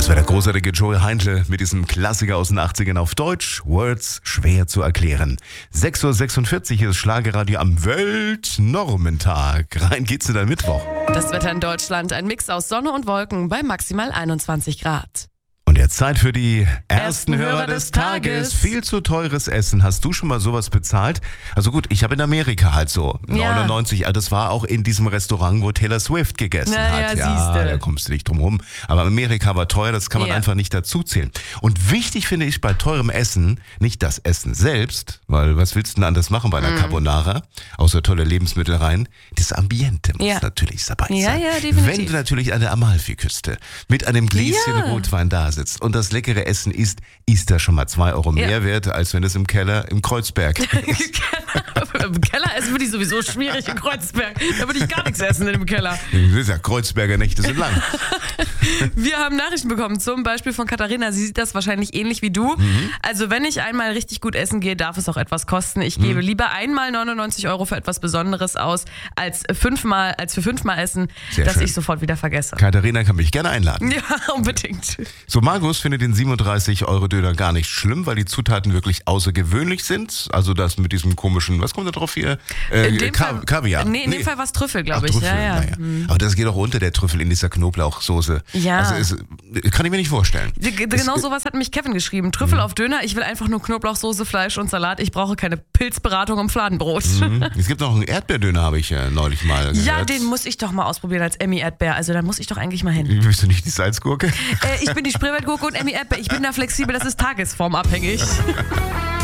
Das war der großartige Joey Heindl mit diesem Klassiker aus den 80ern auf Deutsch. Words schwer zu erklären. 6.46 Uhr ist Schlagerradio am Weltnormentag. Rein geht's in den Mittwoch. Das Wetter in Deutschland, ein Mix aus Sonne und Wolken bei maximal 21 Grad. Und jetzt Zeit für die ersten Hörer des Tages. Viel zu teures Essen. Hast du schon mal sowas bezahlt? Also gut, ich habe in Amerika halt so 99, das war auch in diesem Restaurant, wo Taylor Swift gegessen hat. Ja, da kommst du nicht drum rum. Aber Amerika war teuer, das kann man einfach nicht dazu zählen. Und wichtig finde ich bei teurem Essen nicht das Essen selbst, weil was willst du denn anders machen bei einer Carbonara, außer tolle Lebensmittel rein? Das Ambiente muss natürlich dabei sein. Ja, definitiv. Wenn du natürlich an der Amalfiküste mit einem Gläschen Rotwein da sitzt und das leckere Essen isst, ist das schon mal 2 Euro mehr wert, als wenn es im Keller im Kreuzberg ist. Im Keller essen würde ich sowieso schwierig in Kreuzberg. Da würde ich gar nichts essen in dem Keller. Ja, Kreuzberger Nächte sind lang. Wir haben Nachrichten bekommen, zum Beispiel von Katharina. Sie sieht das wahrscheinlich ähnlich wie du. Also wenn ich einmal richtig gut essen gehe, darf es auch etwas kosten. Ich gebe lieber einmal 99 Euro für etwas Besonderes aus, als für 5-mal Essen, das ich sofort wieder vergesse. Katharina kann mich gerne einladen. Ja, unbedingt. So, Markus findet den 37-Euro-Döner gar nicht schlimm, weil die Zutaten wirklich außergewöhnlich sind. Also das mit diesem komischen, was kommt da drauf hier? Kaviar. Nee, in dem Fall war es Trüffel, glaube ich. Trüffel, ja. Aber das geht auch unter, der Trüffel in dieser Knoblauchsoße. Ja. Also kann ich mir nicht vorstellen. Genau sowas hat mich Kevin geschrieben. Trüffel auf Döner, ich will einfach nur Knoblauchsoße, Fleisch und Salat. Ich brauche keine Pilzberatung um Fladenbrot. Es gibt noch einen Erdbeerdöner, habe ich neulich mal gehört. Ja, den muss ich doch mal ausprobieren als Emmy Erdbeer. Also da muss ich doch eigentlich mal hin. Bist du nicht die Salzgurke? Ich bin die Spreewaldgurke und Emmy Erdbeer. Ich bin da flexibel, das ist tagesformabhängig.